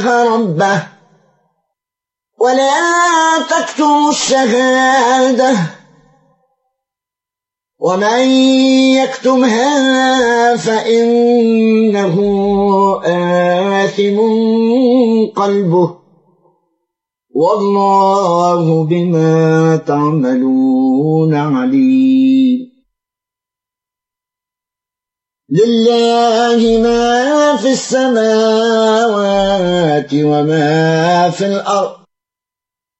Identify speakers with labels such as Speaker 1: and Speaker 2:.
Speaker 1: ربه ولا تكتموا الشهادة ومن يكتمها فإنه آثم قلبه والله بما تعملون عليم. لله ما في السماوات وما في الأرض